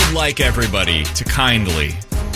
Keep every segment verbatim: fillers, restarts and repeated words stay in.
would like everybody to kindly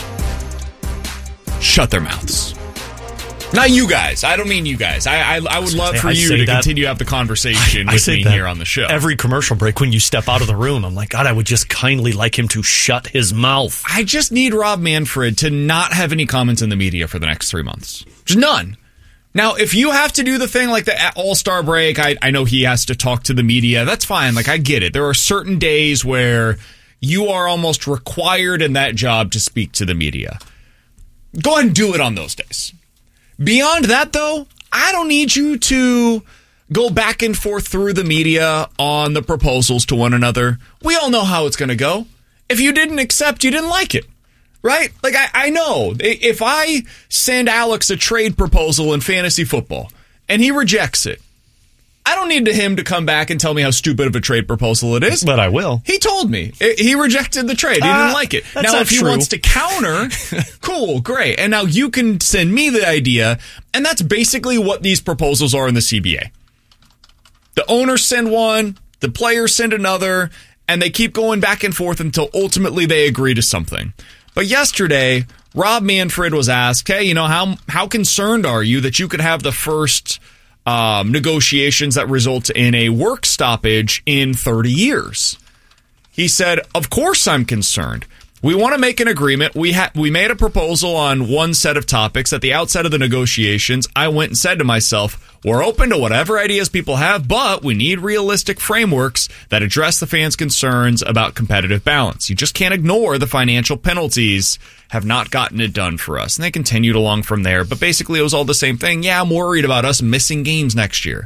shut their mouths. Not you guys. I don't mean you guys. I I, I would love for you to continue to have the conversation with me here on the show. Every commercial break when you step out of the room, I'm like, God, I would just kindly like him to shut his mouth. I just need Rob Manfred to not have any comments in the media for the next three months. Just none. Now, if you have to do the thing like the All-Star break, I, I know he has to talk to the media. That's fine. Like, I get it. There are certain days where you are almost required in that job to speak to the media. Go ahead and do it on those days. Beyond that, though, I don't need you to go back and forth through the media on the proposals to one another. We all know how it's going to go. If you didn't accept, you didn't like it, right? Like, I, I know. If I send Alex a trade proposal in fantasy football and he rejects it, I don't need him to come back and tell me how stupid of a trade proposal it is. But I will. He told me. He rejected the trade. He uh, didn't like it. Now, if he true. wants to counter, cool, great. And now you can send me the idea, and that's basically what these proposals are in the C B A. The owners send one, the players send another, and they keep going back and forth until ultimately they agree to something. But yesterday, Rob Manfred was asked, hey, you know, how how concerned are you that you could have the first Um, negotiations that result in a work stoppage in thirty years. He said, of course I'm concerned. We want to make an agreement. We ha- we made a proposal on one set of topics. At the outset of the negotiations, I went and said to myself, we're open to whatever ideas people have, but we need realistic frameworks that address the fans' concerns about competitive balance. You just can't ignore the financial penalties have not gotten it done for us. And they continued along from there. But basically, it was all the same thing. Yeah, I'm worried about us missing games next year.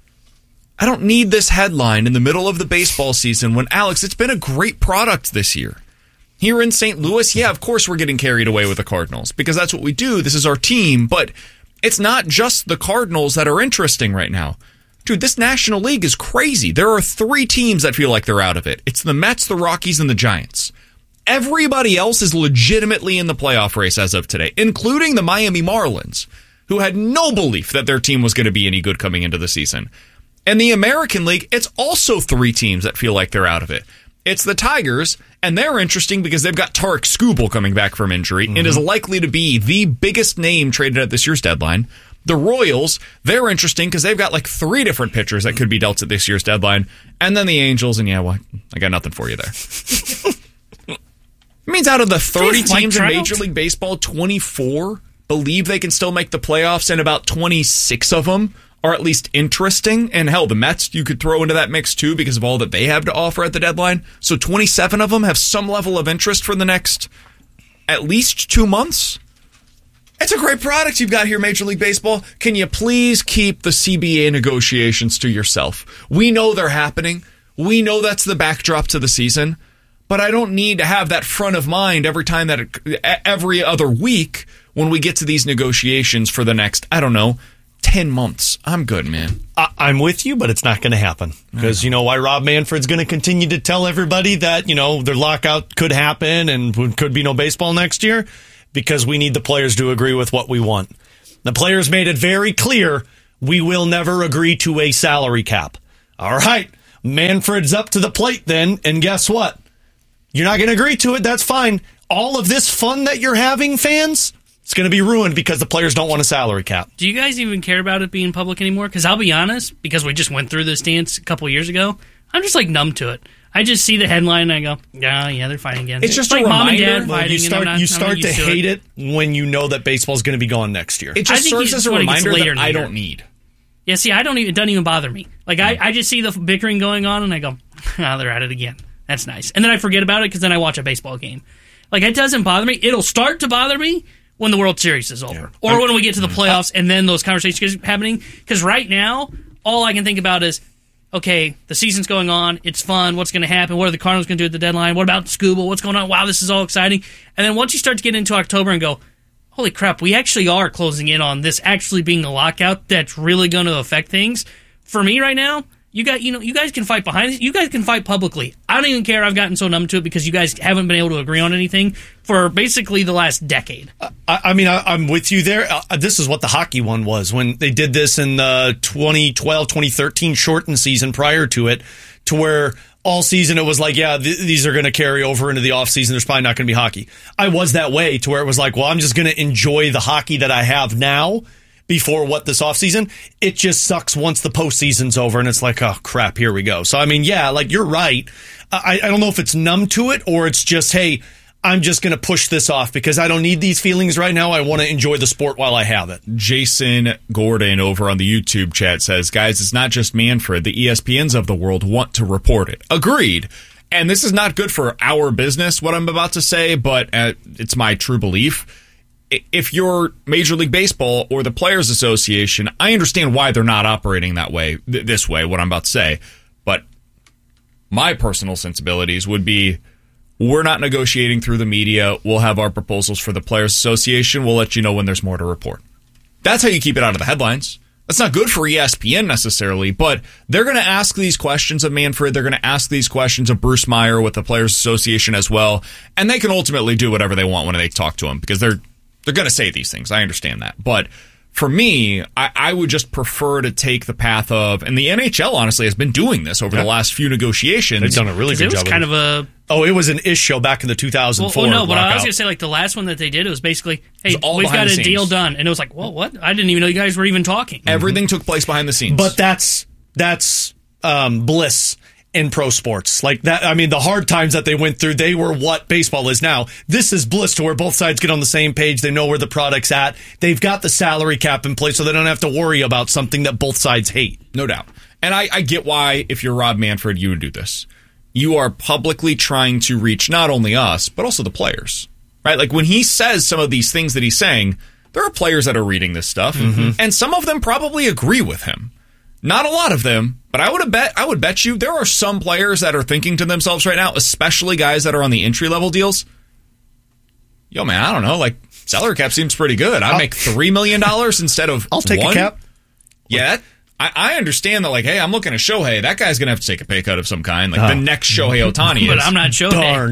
I don't need this headline in the middle of the baseball season when, Alex, it's been a great product this year. Here in Saint Louis, yeah, of course we're getting carried away with the Cardinals because that's what we do. This is our team. But it's not just the Cardinals that are interesting right now. Dude, this National League is crazy. There are three teams that feel like they're out of it. It's the Mets, the Rockies, and the Giants. Everybody else is legitimately in the playoff race as of today, including the Miami Marlins, who had no belief that their team was going to be any good coming into the season. And the American League, it's also three teams that feel like they're out of it. It's the Tigers, and they're interesting because they've got Tarek Skubal coming back from injury mm-hmm. and is likely to be the biggest name traded at this year's deadline. The Royals, they're interesting because they've got like three different pitchers that could be dealt at this year's deadline. And then the Angels, and yeah, well, I got nothing for you there. It means out of the thirty teams in Major League Baseball, twenty-four believe they can still make the playoffs, and about twenty-six of them are at least interesting. And hell, the Mets you could throw into that mix too because of all that they have to offer at the deadline. So twenty-seven of them have some level of interest for the next at least two months. It's a great product you've got here, Major League Baseball. Can you please keep the C B A negotiations to yourself? We know they're happening. We know that's the backdrop to the season. But I don't need to have that front of mind every time that it, every other week when we get to these negotiations for the next, I don't know, ten months. I'm good, man. I, I'm with you, but it's not going to happen. Because you know why Rob Manfred's going to continue to tell everybody that, you know, their lockout could happen and could be no baseball next year? Because we need the players to agree with what we want. The players made it very clear we will never agree to a salary cap. All right, Manfred's up to the plate then, and guess what? You're not going to agree to it. That's fine. All of this fun that you're having, fans, it's going to be ruined because the players don't want a salary cap. Do you guys even care about it being public anymore? Because I'll be honest, because we just went through this dance a couple years ago, I'm just like numb to it. I just see the headline and I go, yeah, yeah, they're fighting again. It's just like a mom and reminder. dad Well, fighting. you start, and I'm not, you I'm start not to used hate it. it when you know that baseball's going to be gone next year. It just I think serves you- as a when it gets reminder later that in the I year. don't need. Yeah, see, I don't even, it doesn't even bother me. Like, I, I just see the bickering going on and I go, ah, they're at it again. That's nice. And then I forget about it because then I watch a baseball game. Like, it doesn't bother me. It'll start to bother me when the World Series is over. Yeah. Or when we get to the playoffs and then those conversations are happening. Because right now, all I can think about is, okay, the season's going on. It's fun. What's going to happen? What are the Cardinals going to do at the deadline? What about Skubal? What's going on? Wow, this is all exciting. And then once you start to get into October and go, holy crap, we actually are closing in on this actually being a lockout that's really going to affect things. For me right now, you got, you know, you guys can fight behind it. You guys can fight publicly. I don't even care. I've gotten so numb to it because you guys haven't been able to agree on anything for basically the last decade. I, I mean, I, I'm with you there. Uh, this is what the hockey one was when they did this in the twenty twelve twenty thirteen shortened season prior to it, to where all season it was like, yeah, th- these are going to carry over into the offseason. There's probably not going to be hockey. I was that way to where it was like, well, I'm just going to enjoy the hockey that I have now before what this offseason. It just sucks once the postseason's over and it's like, oh, crap, here we go. So, I mean, yeah, like you're right. I, I don't know if it's numb to it or it's just, hey, I'm just going to push this off because I don't need these feelings right now. I want to enjoy the sport while I have it. Jason Gordon over on the YouTube chat says, guys, it's not just Manfred. The E S P Ns of the world want to report it. Agreed. And this is not good for our business, what I'm about to say, but uh, it's my true belief. If you're Major League Baseball or the Players Association, I understand why they're not operating that way, th- this way, what I'm about to say. But my personal sensibilities would be, we're not negotiating through the media. We'll have our proposals for the Players Association. We'll let you know when there's more to report. That's how you keep it out of the headlines. That's not good for E S P N necessarily, but they're going to ask these questions of Manfred. They're going to ask these questions of Bruce Meyer with the Players Association as well, and they can ultimately do whatever they want when they talk to him because they're they're going to say these things. I understand that, but for me, I, I would just prefer to take the path of, and the N H L honestly has been doing this over yeah. the last few negotiations. They've done a really good it was job. Kind of, of a oh, it was an ish show back in the two thousand four. Well, well no, but lockout. I was going to say like the last one that they did, it was basically, hey, was we've got a deal done, and it was like, well, what? I didn't even know you guys were even talking. Everything mm-hmm. took place behind the scenes, but that's that's um, bliss in pro sports. Like that, I mean, the hard times that they went through, they were what baseball is now. This is bliss to where both sides get on the same page. They know where the product's at. They've got the salary cap in place so they don't have to worry about something that both sides hate. No doubt. And I, I get why, if you're Rob Manfred, you would do this. You are publicly trying to reach not only us, but also the players. Right? Like when he says some of these things that he's saying, there are players that are reading this stuff, mm-hmm. and some of them probably agree with him. Not a lot of them, but I would have bet I would bet you there are some players that are thinking to themselves right now, especially guys that are on the entry level deals. Yo, man, I don't know. Like salary cap seems pretty good. I make three million dollars instead of I'll take one. a cap. Yeah, I, I understand that. Like, hey, I'm looking at Shohei. That guy's gonna have to take a pay cut of some kind. Like uh, the next Shohei Ohtani. But is. I'm not Shohei. Darn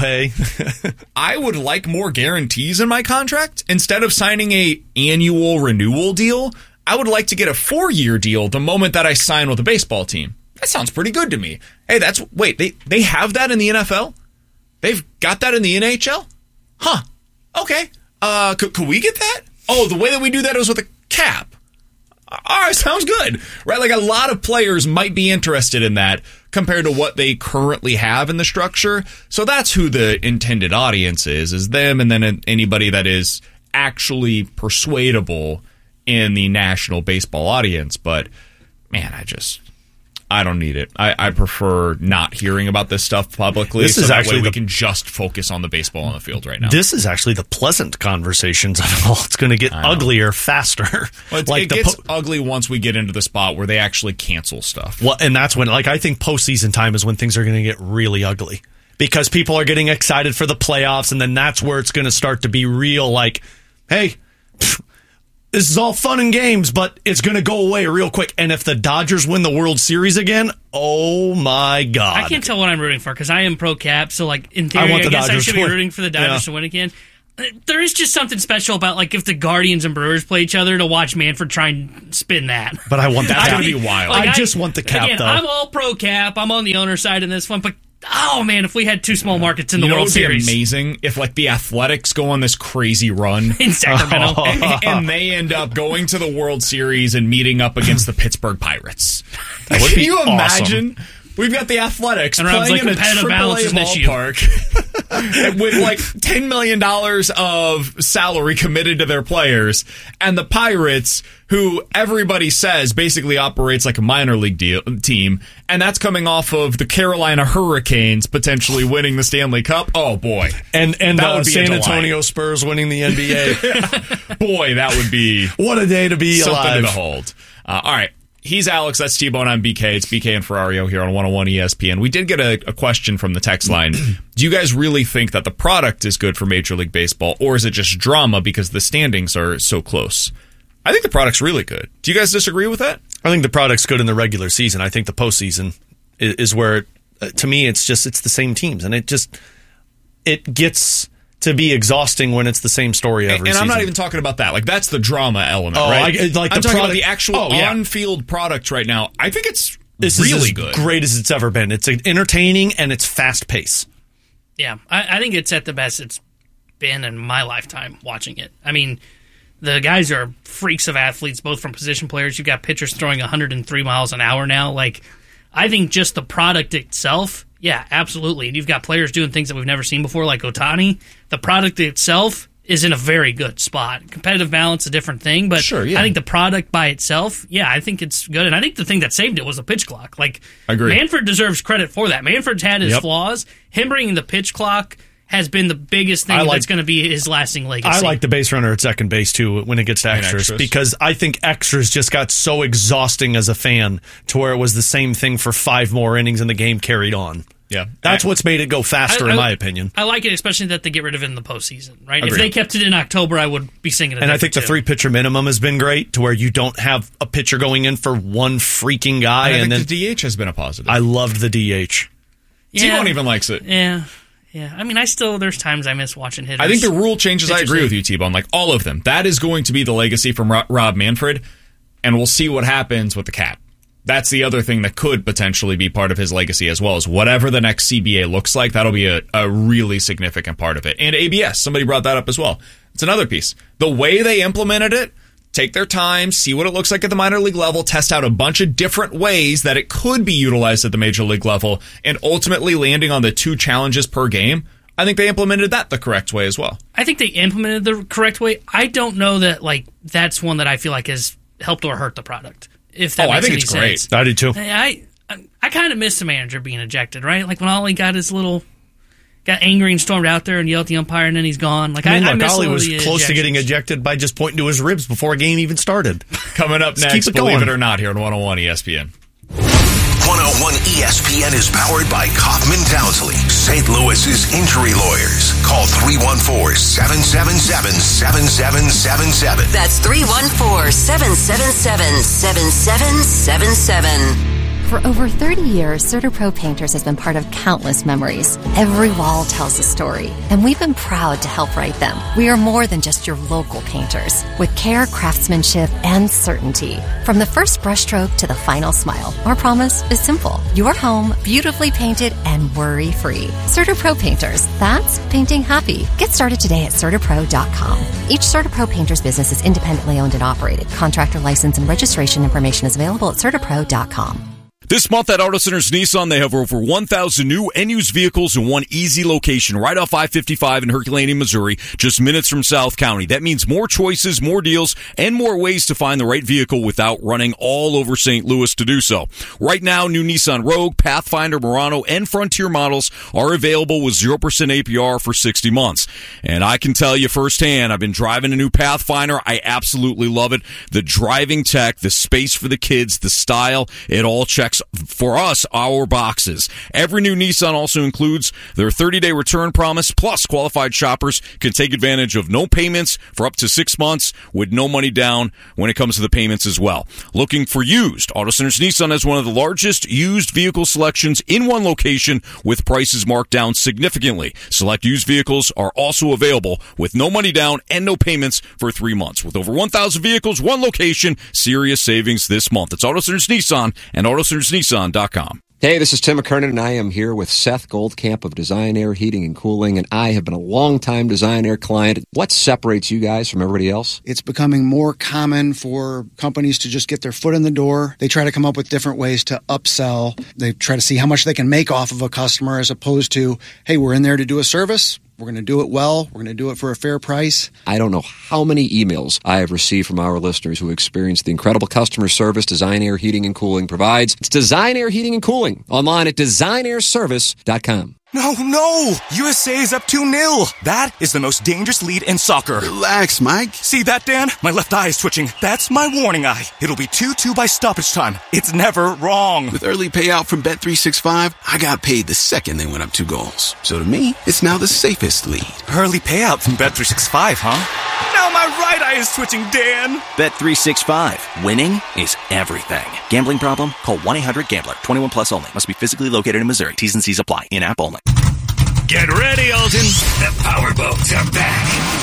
Shohei. I would like more guarantees in my contract instead of signing a annual renewal deal. I would like to get a four-year deal the moment that I sign with a baseball team. That sounds pretty good to me. Hey, that's wait, they they have that in the N F L? They've got that in the N H L? Huh. Okay. Uh, could, could we get that? Oh, the way that we do that is with a cap. All right, sounds good. Right? Like a lot of players might be interested in that compared to what they currently have in the structure. So that's who the intended audience is, is them and then anybody that is actually persuadable in the national baseball audience. But man, I just I don't need it. I, I prefer not hearing about this stuff publicly. This so is that actually way we the, can just focus on the baseball on the field right now. This is actually the pleasant conversations of it all. It's going to get uglier faster. Well, like it the gets po- ugly once we get into the spot where they actually cancel stuff. Well, and that's when, like, I think postseason time is when things are going to get really ugly because people are getting excited for the playoffs, and then that's where it's going to start to be real. Like, hey. Pfft, this is all fun and games, but it's going to go away real quick. And if the Dodgers win the World Series again, oh my God. I can't tell what I'm rooting for because I am pro-cap. So, like, in theory, I, want I the guess Dodgers I should to be win. rooting for the Dodgers Yeah. to win again. There is just something special about, like, if the Guardians and Brewers play each other to watch Manfred try and spin that. But I want that. That's cap. going to be wild. Like, I just want the cap, again, though. I'm all pro-cap. I'm on the owner side in this one, but oh man, if we had two small markets in the you know World what would Series, be amazing if like the Athletics go on this crazy run in Sacramento, and, and they end up going to the World Series and meeting up against the Pittsburgh Pirates. That would Can be you awesome. imagine? We've got the Athletics And Rob's playing like, in a competitive balance triple A is an issue. ballpark with like ten million dollars of salary committed to their players, and the Pirates, who everybody says basically operates like a minor league deal, team, and that's coming off of the Carolina Hurricanes potentially winning the Stanley Cup. Oh boy, and and that uh, would be San a delight. Antonio Spurs winning the N B A. Boy, that would be What a day to be something alive. to behold. Uh, all right. He's Alex, that's T-Bone, I'm B K. It's B K and Ferrario here on one oh one E S P N. We did get a, a question from the text line. Do you guys really think that the product is good for Major League Baseball, or is it just drama because the standings are so close? I think the product's really good. Do you guys disagree with that? I think the product's good in the regular season. I think the postseason is, is where, uh, to me, it's just it's the same teams, and it just it gets to be exhausting when it's the same story every and, and season. I'm not even talking about that. Like, that's the drama element, oh, right? I, like I'm the talking product, about the actual oh, yeah. on-field product right now. I think it's this really is as good. great as it's ever been. It's entertaining and it's fast paced. Yeah, I, I think it's at the best it's been in my lifetime watching it. I mean, the guys are freaks of athletes, both from position players. You've got pitchers throwing one hundred three miles an hour now. Like, I think just the product itself, yeah, absolutely. And you've got players doing things that we've never seen before, like Ohtani. The product itself is in a very good spot. Competitive balance, a different thing, but sure, yeah. I think the product by itself, yeah, I think it's good. And I think the thing that saved it was the pitch clock. Like, Agree. Manfred deserves credit for that. Manfred's had his Yep. flaws. Him bringing the pitch clock has been the biggest thing I like- that's going to be his lasting legacy. I like the base runner at second base, too, when it gets to extras, extras. because I think extras just got so exhausting as a fan to where it was the same thing for five more innings and the game carried on. Yeah. That's what's made it go faster, I- I- in my opinion. I like it, especially that they get rid of it in the postseason, right? Agreed. If they kept it in October, I would be singing it. And I think the three pitcher minimum has been great to where you don't have a pitcher going in for one freaking guy. I and think then the D H has been a positive. I loved the D H. T-Bone even likes it. Yeah. Yeah. I mean, I still, there's times I miss watching hitters. I think the rule changes, I Pitchers agree league. with you, T-Bone. Like, all of them. That is going to be the legacy from Ro- Rob Manfred, and we'll see what happens with the cap. That's the other thing that could potentially be part of his legacy as well, is whatever the next C B A looks like, that'll be a, a really significant part of it. And A B S, somebody brought that up as well. It's another piece. The way they implemented it, take their time, see what it looks like at the minor league level, test out a bunch of different ways that it could be utilized at the major league level, and ultimately landing on the two challenges per game. I think they implemented that the correct way as well. I think they implemented the correct way. I don't know that, like, that's one that I feel like has helped or hurt the product. If that Oh, I makes think any it's great. sense. I do too. I I, I kind of miss the manager being ejected, right? Like when Ollie got his little, got angry and stormed out there and yelled at the umpire, and then he's gone. Like I mean, I, I look, miss Ollie a little was of the close to getting ejections. ejected by just pointing to his ribs before a game even started. Coming up Let's next, keep it believe going. it or not, here on one oh one E S P N. one oh one E S P N is powered by Kaufman Townsley, Saint Louis's injury lawyers. Call three one four, seven seven seven, seven seven seven seven. That's three one four, seven seven seven, seven seven seven seven. For over thirty years, CertaPro Painters has been part of countless memories. Every wall tells a story, and we've been proud to help write them. We are more than just your local painters, with care, craftsmanship, and certainty. From the first brushstroke to the final smile, our promise is simple. Your home, beautifully painted and worry-free. CertaPro Painters, that's painting happy. Get started today at Certa Pro dot com. Each CertaPro Painters business is independently owned and operated. Contractor license and registration information is available at Certa Pro dot com. This month at Auto Centers Nissan, they have over one thousand new and used vehicles in one easy location right off I fifty-five in Herculaneum, Missouri, just minutes from South County. That means more choices, more deals, and more ways to find the right vehicle without running all over Saint Louis to do so. Right now, new Nissan Rogue, Pathfinder, Murano, and Frontier models are available with zero percent A P R for sixty months. And I can tell you firsthand, I've been driving a new Pathfinder. I absolutely love it. The driving tech, the space for the kids, the style, it all checks for us, our boxes. Every new Nissan also includes their thirty-day return promise, plus qualified shoppers can take advantage of no payments for up to six months with no money down when it comes to the payments as well. Looking for used? Auto Centers Nissan has one of the largest used vehicle selections in one location with prices marked down significantly. Select used vehicles are also available with no money down and no payments for three months. With over one thousand vehicles, one location, serious savings this month. It's Auto Centers Nissan and Auto Centers Nissan dot com. Hey, this is Tim McKernan, and I am here with Seth Goldcamp of Design Air Heating and Cooling, and I have been a long-time Design Air client. What separates you guys from everybody else? It's becoming more common for companies to just get their foot in the door. They try to come up with different ways to upsell. They try to see how much they can make off of a customer as opposed to, hey, we're in there to do a service. We're going to do it well. We're going to do it for a fair price. I don't know how many emails I have received from our listeners who experience the incredible customer service Design Air Heating and Cooling provides. It's Design Air Heating and Cooling, online at design air service dot com. No, no! U S A is up two nil. That is the most dangerous lead in soccer. Relax, Mike. See that, Dan? My left eye is twitching. That's my warning eye. It'll be two two by stoppage time. It's never wrong. With early payout from Bet three sixty-five, I got paid the second they went up two goals. So to me, it's now the safest lead. Early payout from Bet three sixty-five, huh? Now my right eye is twitching, Dan. Bet three sixty-five. Winning is everything. Gambling problem? Call one eight hundred gambler. twenty-one plus only. Must be physically located in Missouri. T's and C's apply. In-app only. Get ready, Alton. The Powerboats are back.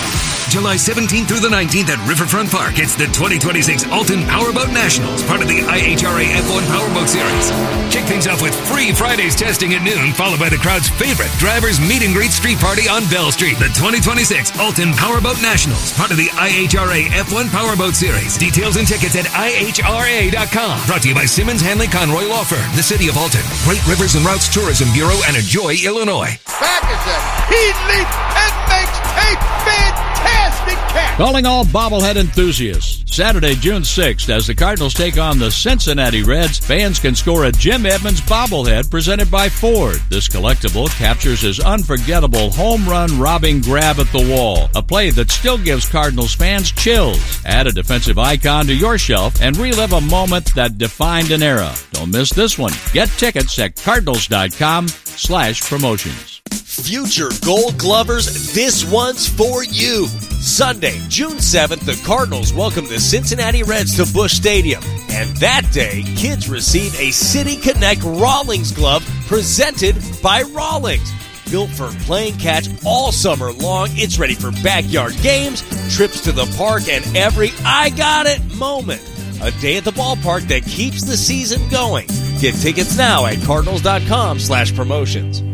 July seventeenth through the nineteenth at Riverfront Park, it's the twenty twenty-six Alton Powerboat Nationals, part of the I H R A F one Powerboat Series. Kick things off with free Fridays testing at noon, followed by the crowd's favorite Drivers Meet and Greet Street Party on Bell Street. The twenty twenty-six Alton Powerboat Nationals, part of the I H R A F one Powerboat Series. Details and tickets at I H R A dot com. Brought to you by Simmons Hanley Conroy Law Firm, the City of Alton, Great Rivers and Routes Tourism Bureau, and Enjoy, Illinois. Back is it. He leaps and makes a fantastic catch. Calling all bobblehead enthusiasts. Saturday, June sixth, as the Cardinals take on the Cincinnati Reds, fans can score a Jim Edmonds bobblehead presented by Ford. This collectible captures his unforgettable home run robbing grab at the wall, a play that still gives Cardinals fans chills. Add a defensive icon to your shelf and relive a moment that defined an era. Don't miss this one. Get tickets at cardinals.com slash promotions. Future Gold Glovers, this one's for you. Sunday, June seventh, the Cardinals welcome the Cincinnati Reds to Busch Stadium. And that day, kids receive a City Connect Rawlings glove presented by Rawlings. Built for playing catch all summer long, it's ready for backyard games, trips to the park, and every I got it moment. A day at the ballpark that keeps the season going. Get tickets now at cardinals.com slash promotions.